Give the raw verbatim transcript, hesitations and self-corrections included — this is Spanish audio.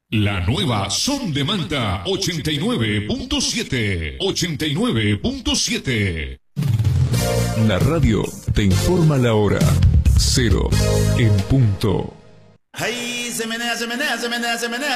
La nueva Son de Manta ochenta y nueve punto siete. ochenta y nueve punto siete. La radio te informa la hora. Cero en punto. Hey, se menea, se menea, se menea, se menea.